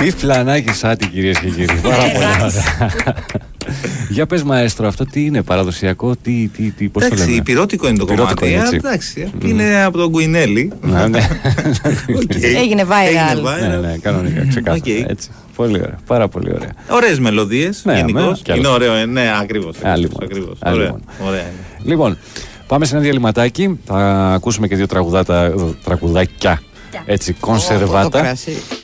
Μπιφλανάκι σάτι, κυρίες και κύριοι. Πάρα πολύ ωραία. Για πες, μαέστρο, αυτό τι είναι, παραδοσιακό, πώς το λέμε? Εντάξει, υπηρώτικο είναι το κομμάτι. Εντάξει, είναι από τον Κουινέλη. Έγινε viral. Ναι, κανονικά, ξεκάθαρα. Έτσι. Πολύ ωραία, πάρα πολύ ωραία. Ωραίες μελωδίες, γενικώς. Είναι ωραίο, ναι, ακριβώς. Ωραία. Λοιπόν, πάμε σε ένα διαλυματάκι. Θα ακούσουμε και δύο τραγουδάκια. Έτσι, κονσερβάτα.